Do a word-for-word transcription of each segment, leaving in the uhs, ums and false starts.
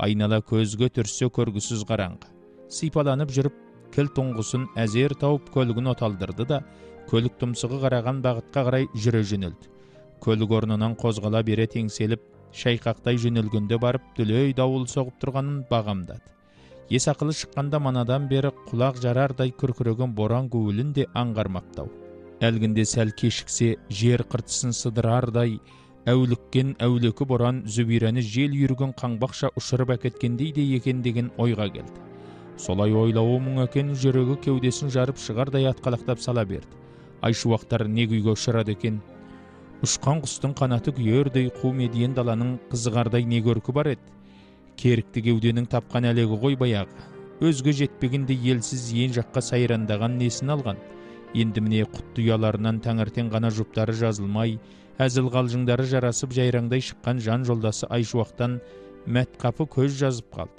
Айнала көзгө түрсе көргүсүз караңгы. Сыйпаланып жүрүп, кіл туңгусын әзер тауып көлігін оталдырды да, көлік тұмсығы қараған бағытқа қарай жүрө жөнелді. Көлік орнынан қозғала бере теңселіп, шайқақтай жөнелгенде барып, дүлей дауыл соғып тұрғанын бағамдады. Ес ақылы шыққанда манадан бері құлақ жарардай күркіреген боран гуілін де аңғармаптау. Әлгінде сәл кешіксе, жер қыртысын сыдырардай, әуліккен әулекі боран Зүбирәні жел үйірген қаңбақша ұшырып әкеткендей де екен деген ойға келді. Солай ойлауы мұң екен, жүрегі кеудесін жарып шығардай атқалақтап сала берді. Айшуақтар не күйге ұшырады екен. Ұшқан құстың қанаты күйердей қу медиен даланың қызығардай не көркі бар еді. Керікті кеуденің тапқан әлегі ғой баяғы. Өзге жетпегенде елсіз ен жаққа сайрандаған несін алған. Енді міне құтты ұяларынан таңертең ғана жұптары жазылмай, әзіл қалжыңдары жарасып жайраңдай шыққан жан жолдасы Айшуақтан мәтқапы көз жазып қалды.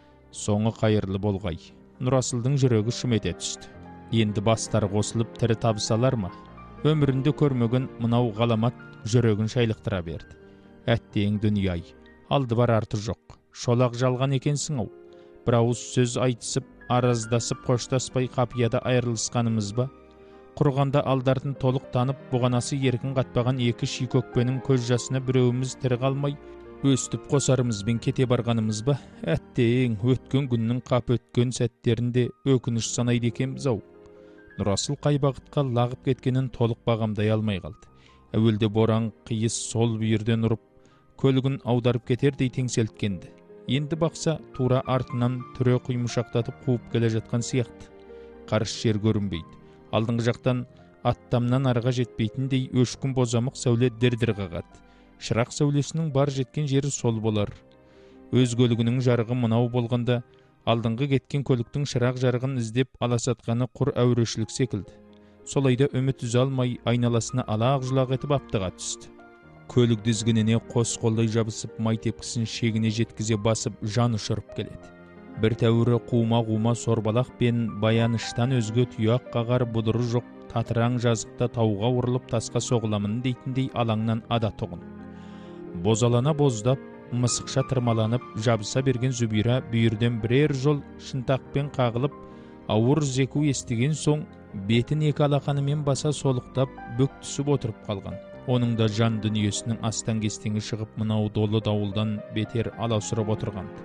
Соңы қайырлы болғай. Нұрасылдың жүрегі шым ете түсті. Енді бастары қосылып тірі табысалар ма? Өмірінде көрмеген мынау ғаламат жүрегін шайлықтыра берді. Әттең дүние-ай, алды бар арты жоқ. Шолақ жалған екенсің ау. Бір ауыз сөз айтысып, араздасып, қоштаспай қапияда айырылысқанымыз ба? Құрғанда алдартын толық танып, бұғанасы еркін қатпаған екі шикөкпенің көз жасына біреуіміз тірі қалмай, өстіп қосарымызбен кете барғанымыз ба? Әттең, өткен күннің қап өткен сәттерінде өкініш санайды екенбіз ау. Нұрасыл қай бағытқа лағып кеткенін толық бағамдай алмай қалды. Әуелде боран қиыс сол бүйірден ұрып, көлігін аударып кетердей теңселткенді. Енді бақса, тура артынан түре құймышақтатып қуып келе жатқан сияқты. Қарыс жер көрінбейді. Алдыңғы жақтан аттамнан арға жетпейтіндей өшкін бозамық сәуле дір-дір қағады. Шырақ сәулесінің бар жеткен жері сол болар. Өз көлігінің жарығы мынау болғанда, алдыңғы кеткен көліктің шырақ жарығын іздеп аласатқаны құр әурешілік секілді. Солайда үміт үзе алмай айналасына алақ-жұлақ етіп аптыға түсті. Көлік дізгініне қос қолдай жабысып, май тепкісін шегіне жеткізе басып, жан ұшырып келеді. Бір тәуірі қума-қума сорбалақ пен баяныштан өзге тұяқ қағар бұдыры жоқ татыраң жазықта тауға ұрылып тасқа соғыламын дейтіндей алаңнан ада тұғын. Бозалана боздап, мысықша тырмаланып, жабыса берген Зүбира бүйірден бірер жол шынтақпен қағылып, ауыр зеку естіген соң, бетін екі алақанымен баса солықтап, бүк түсіп отырып қалған. Оның да жан дүниесінің астан кестеңі шығып, мынау долы дауылдан бетер аласұрып отырғанды.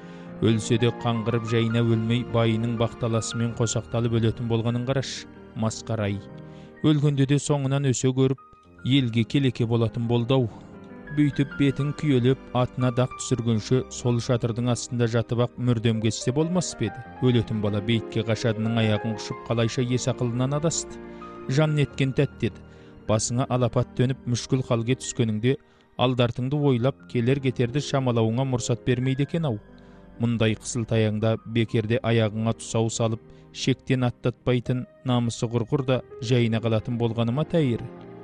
Өлсе де қаңғырып жайына өлмей, байының бақталасымен қосақталып өлетін болғанын қараш, масқарай. Өлгенде де соңынан өсе көріп, елге келеке болатын болдау. Бүйтіп бетін күйелеп, атына дақ түсіргенше, сол шатырдың астында жатып ақ мүрдем кетсе болмас беді. Өлетін бала бейтке қашадының аяғын құшып, қалайша ес ақылынан адасты. Жан неткен тәттеді. Басыңа алапат төніп, мүшкіл қалге түскеніңде, алдартыңды ойлап, келер кетерді шамалауыңа мұрсат бермейді екен ау. Мұндай қысылтаяңда бекерде аяғыңа тұсау салып, шектен аттатпайтын намысы құрғыр да жайына қалатын болғаныма тәйірі.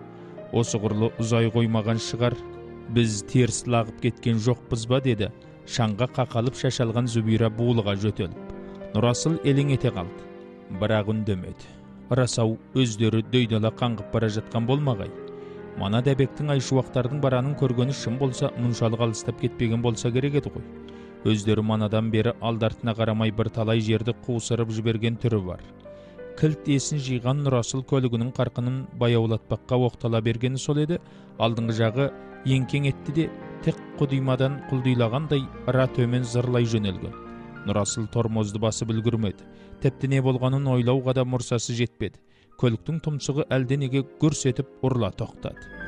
Осы құрлы ұзай қоймаған шығар, біз теріс лағып кеткен жоқпыз ба деді, шаңға қақалып шашалған Зүбира буылыға жөтеліп. Нұрасыл елең ете қалды. Бірақ үндемеді. Расау өздері дөйдала қаңғып бара жатқан болмағай. Мана дәбектің Айшуақтардың баранын көргені шын болса, мұншалық алыстап кетпеген болса керек еді ғой. Өздері манадан бері алдартына қарамай бір талай жерді қуысырып жіберген түрі бар. Кілт есін жиған Нұрасыл көлігінің қарқынын баяулатпаққа оқтала бергені сол еді, алдыңғы жағы еңкең етті де, тек құдимадан құлдилағандай ра төмен зырлай жөнелген. Нұрасыл тормозды басы білгірмеді. Тіпті не болғанын ойлауға да мұрсасы жетпеді. Көліктің тұмсығы әлденеге гүрс етіп ұрла тоқтады.